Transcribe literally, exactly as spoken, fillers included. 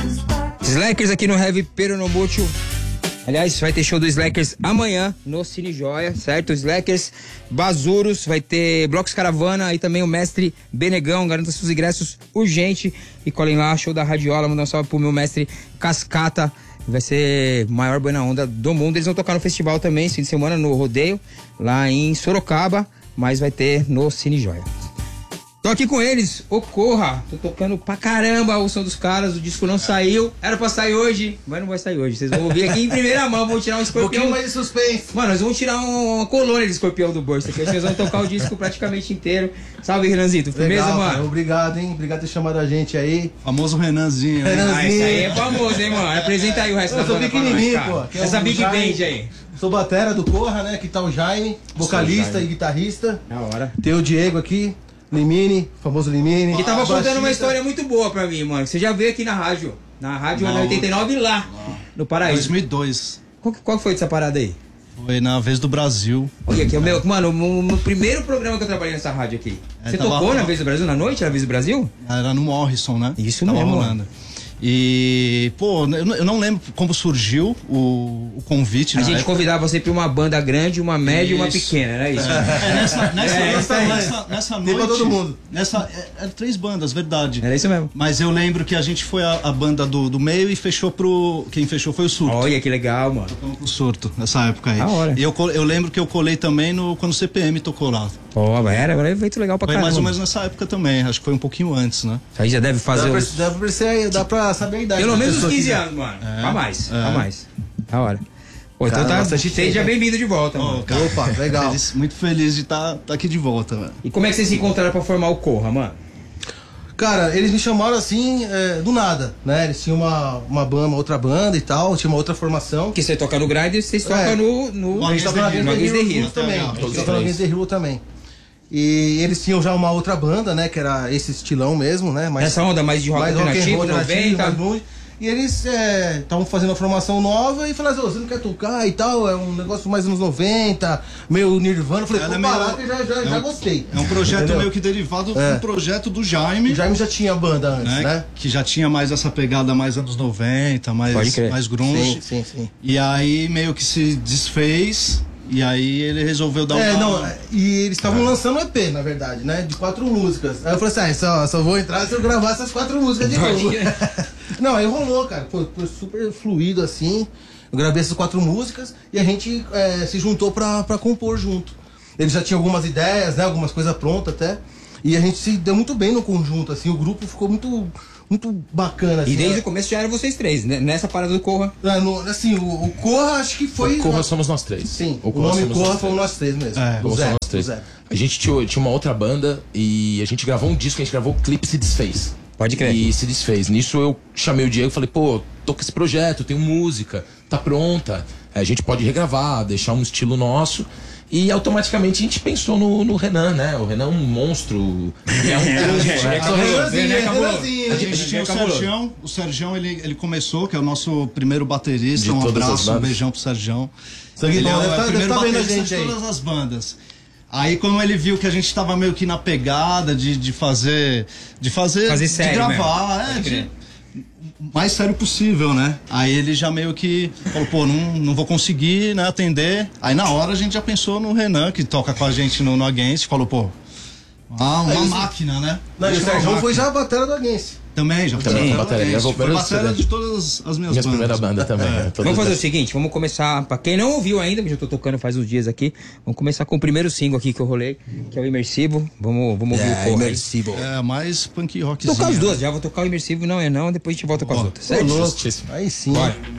Slackers aqui no Heavy Peronomútil. Aliás, vai ter show do Slackers amanhã no Cine Joia, certo? Slackers, Bazuros, vai ter Blocos Caravana e também o Mestre Benegão. Garanta seus ingressos urgente e colhem lá, show da Radiola. Mandar um salve pro meu mestre Cascata. Vai ser a maior banda onda do mundo. Eles vão tocar no festival também, esse fim de semana, no Rodeio, lá em Sorocaba, mas vai ter no Cine Joia. Tô aqui com eles, Ocorra. Tô tocando pra caramba o som dos caras, o disco não saiu. Era pra sair hoje, mas não vai sair hoje. Vocês vão ouvir aqui em primeira mão, vou tirar um escorpião. Um pouquinho mais de suspense. Mano, nós vamos tirar um, uma colônia de escorpião do bolso aqui. Vocês vão tocar o disco praticamente inteiro. Salve, Renanzito. Firmeza, Legal, mano? Cara, obrigado, hein? Obrigado por ter chamado a gente aí. Famoso Renanzinho. Renanzinho. Ah, isso aí é famoso, hein, mano? Apresenta aí o resto Eu da banda pra nós, cara. Pô, que é Essa o Big Jaime, Band aí. Sou batera do Corra, né? Aqui tá o Jaime, vocalista e guitarrista. Da hora. Tem o Diego aqui, Limini, famoso Limini. Que tava Baixista. contando uma história muito boa pra mim, mano. Você já veio aqui na rádio. Na rádio Não, oitenta e nove lá, não. no Paraíso. dois mil e dois. Qual, qual foi dessa parada aí? Foi na Vez do Brasil. Olha aqui, o meu, mano, o meu primeiro programa que eu trabalhei nessa rádio aqui. É, Você tava- tocou na Vez do Brasil, na noite, na Vez do Brasil? Era no Morrison, né? Isso Tava mesmo, rolando. E, pô, eu não- eu não lembro como surgiu o, o convite. A na gente época. convidava sempre uma banda grande, uma média e uma Isso. pequena, era isso? É, nessa, nessa, É, nessa, isso aí. nessa, nessa Tem pra noite. todo mundo. Nessa, é, eram três bandas, verdade. Era isso mesmo. Mas eu lembro que a gente foi a, a banda do, do meio e fechou pro. Quem fechou foi o Surto. Olha que legal, mano. Tocamos pro Surto nessa época aí. Da hora. E eu, co- eu lembro que eu colei também no, quando o C P M tocou lá. Pô, era, agora é evento legal pra Foi caramba. mais ou menos nessa época também, acho que foi um pouquinho antes, né? Isso aí já deve Dá fazer pra, uns... dá, pra perceber, dá pra saber a idade. Pelo da menos uns pessoa quinze que- anos, mano. É, Pra mais, é. pra mais. Da hora. Pô, então Cara, tá, bastante seja tempo. bem-vindo de volta, mano. Ô, cara, Opa, legal. feliz- muito feliz de estar aqui de volta, velho. E como é que vocês se encontraram pra formar o Corra, mano? Cara, eles me chamaram assim, é, do nada, né? Eles tinham uma, uma banda, uma outra banda e tal, tinha uma outra formação. Porque você toca no grind e vocês tocam É. no... no... A gente toca na no Against Against the the Hero Hero. também. Legal, A gente todos toca na três. Against the Hero também. E eles tinham já uma outra banda, né? Que era esse estilão mesmo, né? Mais, Essa onda mais de rock mais rock and alternativo, roll alternativo, noventa. mais blues. E eles estavam fazendo uma formação nova e falaram assim, "Ô, você não quer tocar e tal? É um negócio mais anos noventa, meio Nirvana." Eu falei, Ela vou é meio- parar que já, já, é já um- gostei. É um projeto Entendeu? meio que derivado É. do projeto do Jaime, O Jaime já tinha banda antes, né? né? Que já tinha mais essa pegada mais anos noventa, mais, Pode crer. mais grunge. Sim, sim, sim. E aí meio que se desfez e aí ele resolveu dar É, uma... não, e eles estavam lançando um E P, na verdade, né? De quatro músicas. Aí eu falei assim, ah, só, só vou entrar se eu gravar essas quatro músicas de Pode novo. crer. Não, aí rolou, cara. Foi, foi super fluido assim. Eu gravei essas quatro músicas e a gente é, se juntou pra, pra compor junto. Eles já tinham algumas ideias, né? Algumas coisas prontas até. E a gente se deu muito bem no conjunto, assim. O grupo ficou muito, muito bacana, assim. E desde né? o começo já eram vocês três, né? Nessa parada do Corra. É, no- assim, o, o Corra acho que foi... Corra somos nós três. Sim, o, Corra nome somos Corra nós fomos três. nós três mesmo. É, o Corra Zé, somos o nós três. Zé. A gente tinha, tinha uma outra banda e a gente gravou um disco, a gente gravou o clipe e se desfez. Pode crer. E se desfez. Nisso eu chamei o Diego e falei, pô, tô com esse projeto, tenho música, tá pronta. A gente pode regravar, deixar um estilo nosso. E automaticamente a gente pensou no, no Renan, né? O Renan é um monstro. É um Gente, né? é cabuloso, Renanzinho, né? Cabuloso. Renanzinho. A gente tinha o Cabuloso. Sergião, o Sergião ele, ele começou, que é o nosso primeiro baterista. De Um todas as abraço, um bandas. beijão pro Sergião. Sangue Ele bom, é o deve tá- primeiro deve tá vendo a baterista gente de aí. todas as bandas. Aí quando ele viu que a gente tava meio que na pegada de, de fazer. De fazer. Fazer de sério gravar, mesmo. é, Pode de, crer. mais sério possível, né? Aí ele já meio que falou, pô, não, não vou conseguir, né, atender. Aí na hora a gente já pensou no Renan, que toca com a gente no, no Against, falou, pô, ah, uma Aí, máquina, né? Não, e o Deixa uma Sérgio máquina. foi já a bateria do Aguense. Também, já Também, foi bateria, gravou Foi primeiro bateria C D. de todas as minhas Minha bandas. primeira banda também. né? Todas Vamos fazer o as- seguinte, vamos começar, pra quem não ouviu ainda, porque eu tô tocando faz uns dias aqui, vamos começar com o primeiro single aqui que eu rolei, que é o Imersivo. Vamos, vamos ouvir o Corra aí. É, mais punk Vou rockzinho. tocar as duas já, vou tocar o Imersivo, não é não, depois a gente volta com as outras, certo? Ô, louco. Justíssimo. Aí sim. Bora.